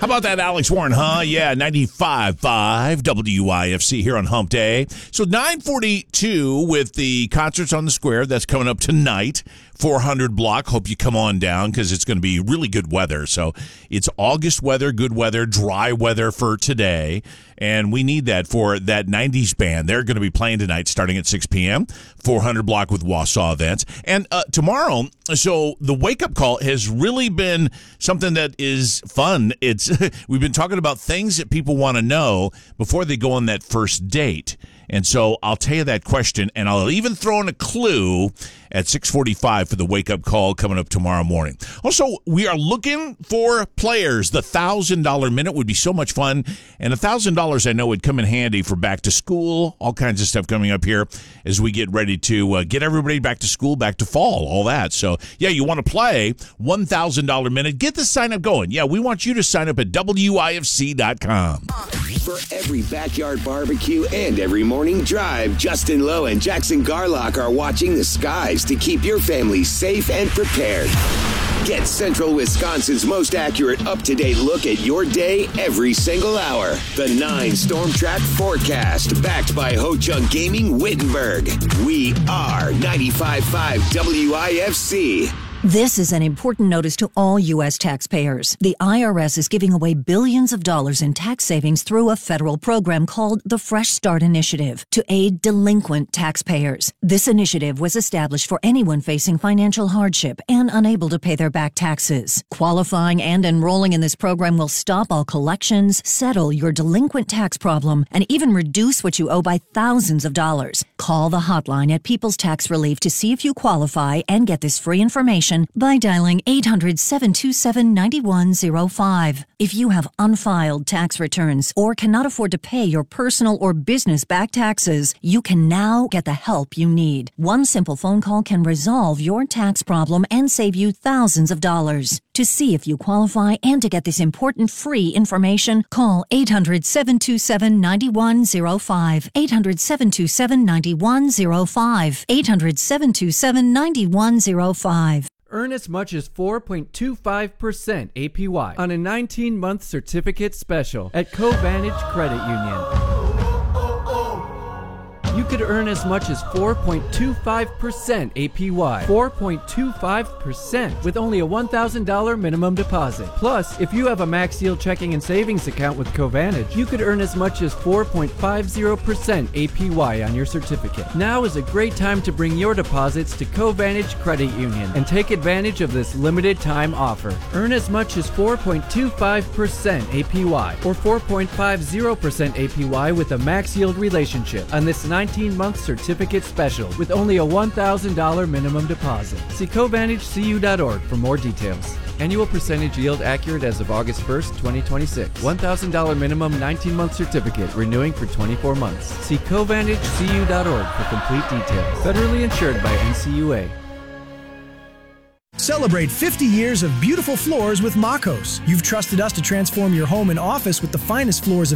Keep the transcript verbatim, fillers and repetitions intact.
How about that, Alex Warren, huh? Yeah, ninety-five point five W I F C here on Hump Day. So nine forty-two with the concerts on the square. That's coming up tonight. four hundred block. Hope you come on down because it's going to be really good weather. So it's August weather, good weather, dry weather for today. And we need that for that nineties band. They're going to be playing tonight starting at six p.m. four hundred block with Wausau Events. And uh, tomorrow, so the wake-up call has really been something that is fun. It's we've been talking about things that people want to know before they go on that first date. And so I'll tell you that question, and I'll even throw in a clue at six forty-five for the wake-up call coming up tomorrow morning. Also, we are looking for players. The one thousand dollars minute would be so much fun, and one thousand dollars I know would come in handy for back to school, all kinds of stuff coming up here as we get ready to uh, get everybody back to school, back to fall, all that. So, yeah, you want to play one thousand dollars minute, get the sign-up going. Yeah, we want you to sign up at W I F C dot com. For every backyard barbecue and every morning drive, Justin Lowe and Jackson Garlock are watching the skies to keep your family safe and prepared. Get Central Wisconsin's most accurate, up-to-date look at your day every single hour. The nine Storm Track Forecast, backed by Ho Chunk Gaming Wittenberg. We are ninety-five point five W I F C. This is an important notice to all U S taxpayers. The I R S is giving away billions of dollars in tax savings through a federal program called the Fresh Start Initiative to aid delinquent taxpayers. This initiative was established for anyone facing financial hardship and unable to pay their back taxes. Qualifying and enrolling in this program will stop all collections, settle your delinquent tax problem, and even reduce what you owe by thousands of dollars. Call the hotline at People's Tax Relief to see if you qualify and get this free information by dialing eight hundred, seven two seven, nine one zero five. If you have unfiled tax returns or cannot afford to pay your personal or business back taxes, you can now get the help you need. One simple phone call can resolve your tax problem and save you thousands of dollars. To see if you qualify and to get this important free information, call eight hundred, seven two seven, nine one zero five. eight hundred, seven two seven, nine one zero five. eight hundred, seven two seven, nine one zero five. Earn as much as four point two five percent A P Y on a nineteen-month certificate special at Covantage Credit Union. You could earn as much as four point two five percent A P Y. four point two five percent with only a one thousand dollars minimum deposit. Plus, if you have a Max Yield checking and savings account with Covantage, you could earn as much as four point five zero percent A P Y on your certificate. Now is a great time to bring your deposits to Covantage Credit Union and take advantage of this limited time offer. Earn as much as four point two five percent A P Y or four point five zero percent A P Y with a Max Yield relationship on this nineteen-month certificate special with only a one thousand dollars minimum deposit. See Covantage C U dot org for more details. Annual percentage yield accurate as of August first, twenty twenty-six. one thousand dollars minimum nineteen-month certificate renewing for twenty-four months. See Covantage C U dot org for complete details. Federally insured by N C U A. Celebrate fifty years of beautiful floors with Makos. You've trusted us to transform your home and office with the finest floors